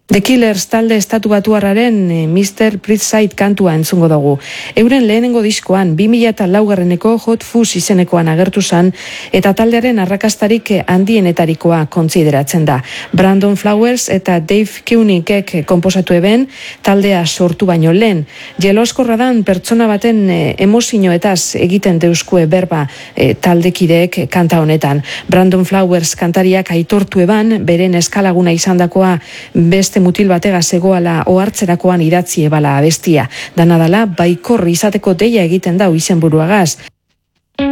The Killers talde estatubatuarraren Mr. Brightside kantua entzungo dugu. Euren lehenengo diskoan 2004 Hot Fuzz izenekoan agertu zan eta taldearen arrakastarik handienetarikoa kontsideratzen da. Brandon Flowers eta Dave Koenigek konposatu eben taldea sortu baino lehen. Jeloskorradan pertsona baten emozioetaz egiten deuskue berba taldekideek kanta honetan. Brandon Flowers kantariak aitortu eban beren eskalaguna izandakoa beste mutil batega zegoala ohartzerakoan idatzi ebala abestia. Danadala, baikor izateko deia egiten dau izenburuagaz.